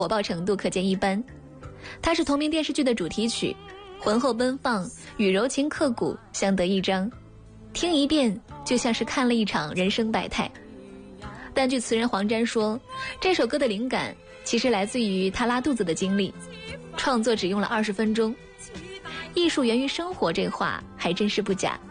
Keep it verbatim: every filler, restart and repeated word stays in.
火爆程度可见一斑。它是同名电视剧的主题曲，浑厚奔放，与柔情刻骨相得益彰，听一遍就像是看了一场人生百态。但据词人黄沾说，这首歌的灵感其实来自于他拉肚子的经历，创作只用了二十分钟。艺术源于生活这话还真是不假。